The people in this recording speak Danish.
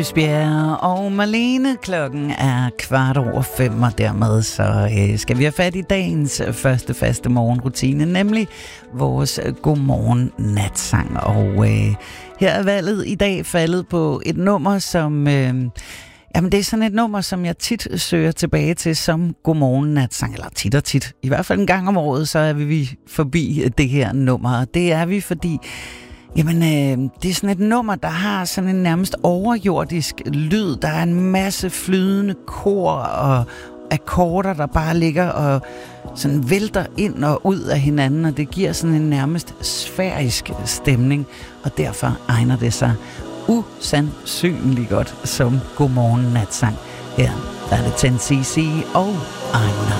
Bjerre og Marlene, klokken er 5:15, og dermed så skal vi have fat i dagens første faste morgenrutine, nemlig vores godmorgen natsang. Og her er valget i dag faldet på et nummer, som det er sådan et nummer, som jeg tit søger tilbage til som godmorgen natsang, eller tit og tit. I hvert fald en gang om året, så er vi forbi det her nummer, og det er vi, fordi det er sådan et nummer, der har sådan en nærmest overjordisk lyd. Der er en masse flydende kor og akkorder, der bare ligger og sådan vælter ind og ud af hinanden, og det giver sådan en nærmest sfærisk stemning, og derfor egner det sig usandsynligt godt som godmorgen natsang. Her der er det 10cc og I'm Not.